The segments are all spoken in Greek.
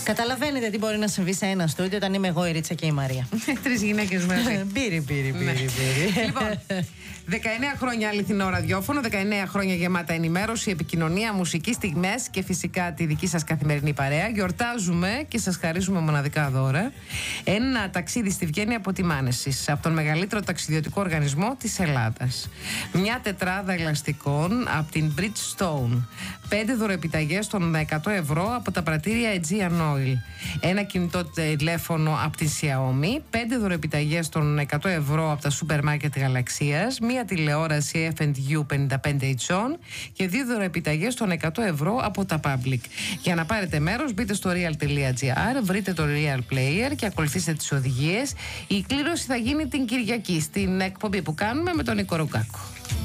Καταλαβαίνετε τι μπορεί να συμβεί σε ένα στούντιο όταν είμαι εγώ, η Ρίτσα και η Μαρία. 3 γυναίκες μαζί. Μπύρι. Λοιπόν, 19 χρόνια αληθινό ραδιόφωνο, 19 χρόνια γεμάτα ενημέρωση, επικοινωνία, μουσική, στιγμές και φυσικά τη δική σας καθημερινή παρέα. Γιορτάζουμε και σας χαρίζουμε μοναδικά δώρα. Ένα ταξίδι στη Βιέννη από τη Μάνεσης, από τον μεγαλύτερο ταξιδιωτικό οργανισμό της Ελλάδας. Μια τετράδα ελαστικών από την Bridgestone. 5 δωροεπιταγές των 100 ευρώ από τα πρατήρια Aegean Oil. Ένα κινητό τηλέφωνο από τη Xiaomi. 5 δωροεπιταγές των 100 ευρώ από τα σούπερ μάρκετ Γαλαξίας. Μια τηλεόραση F&U 55 inch και 2 δωροεπιταγές των 100 ευρώ από τα Public. Για να πάρετε μέρος, μπείτε στο real.gr, βρείτε το Real Player και ακολουθήστε τις οδηγίες. Η κλήρωση θα γίνει την Κυριακή στην εκπομπή που κάνουμε με τον Νίκο Ρουκάκο.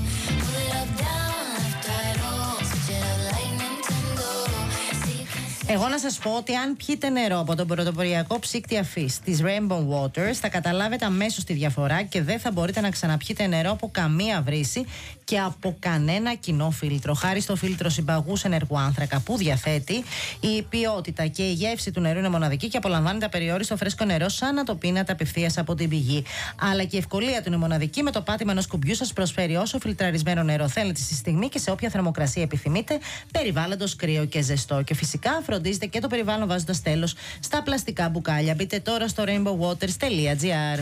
Εγώ να σας πω ότι αν πιείτε νερό από τον πρωτοποριακό ψύκτη αφής της Rainbow Waters, θα καταλάβετε αμέσως τη διαφορά και δεν θα μπορείτε να ξαναπιείτε νερό από καμία βρύση και από κανένα κοινό φίλτρο. Χάρη στο φίλτρο συμπαγούς ενεργού άνθρακα που διαθέτει, η ποιότητα και η γεύση του νερού είναι μοναδική και απολαμβάνετε απεριόριστο φρέσκο νερό σαν να το πίνατε απευθείας από την πηγή. Αλλά και η ευκολία του είναι μοναδική. Με το πάτημα ενός κουμπιού σας προσφέρει όσο φιλτραρισμένο νερό θέλετε στη στιγμή και σε όποια θερμοκρασία επιθυμείτε, περιβάλλοντος κρύο και ζεστό. Και φυσικά φροντίζετε και το περιβάλλον βάζοντας τέλος στα πλαστικά μπουκάλια. Μπείτε τώρα στο rainbowwaters.gr.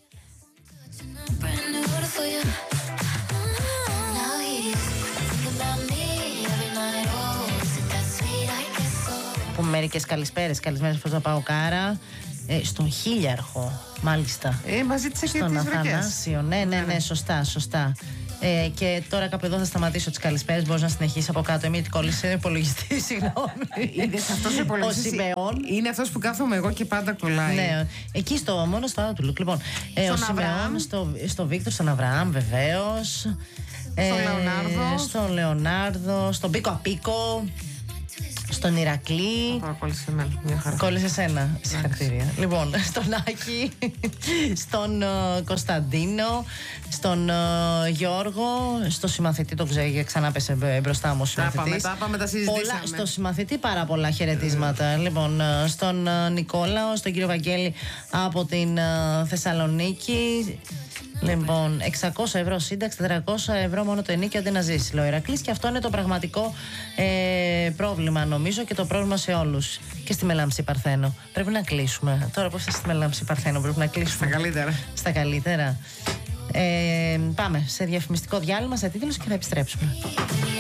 Πούμε μερικές καλησπέρες. Καλησπέρες προς να πάω Κάρα. Στον Χίλιαρχο, μάλιστα. Μαζί της στον Αθανάσιο. Ναι, σωστά. Και τώρα κάπου εδώ θα σταματήσω τις καλησπέρες. Μπορείς να συνεχίσεις από κάτω. Εμείς κόλλησε υπολογιστή, συγγνώμη. Είδες αυτός ο υπολογιστής. Είναι αυτός που κάθομαι εγώ και πάντα κολλάει. Ναι, εκεί μόνο στο Outlook. Λοιπόν, στον Αβραάμ. Στο Βίκτορ, στον Αβραάμ βεβαίως. Στον Λεωνάρδο. Στον Πίκο Απίκο. Στον Ηρακλή. Κόλλησε εμένα, μια χαρά. Κόλλησε εσένα. Συγχαρητήρια. Λοιπόν, στον Άκη, στον Κωνσταντίνο, στον Γιώργο, στο συμμαθητή, το ξέρω, ξανά πέσε μπροστά μου ο συμμαθητής. Τα πάμε, τα συζητήσαμε. Στο συμμαθητή πάρα πολλά χαιρετίσματα. Λοιπόν, στον Νικόλαο, στον κύριο Βαγγέλη από την Θεσσαλονίκη. Λοιπόν, 600 ευρώ σύνταξη, 400 ευρώ μόνο το ενίκιο αντί να ζήσει, λέει ο Ηρακλής. Και αυτό είναι το πραγματικό πρόβλημα, νομίζω, και το πρόβλημα σε όλους. Και στη Μελάμψη Παρθένο. Πρέπει να κλείσουμε. Τώρα που είστε στη Μελάμψη Παρθένο, πρέπει να κλείσουμε. Στα καλύτερα. Πάμε σε διαφημιστικό διάλειμμα, σε τίτλους και θα επιστρέψουμε.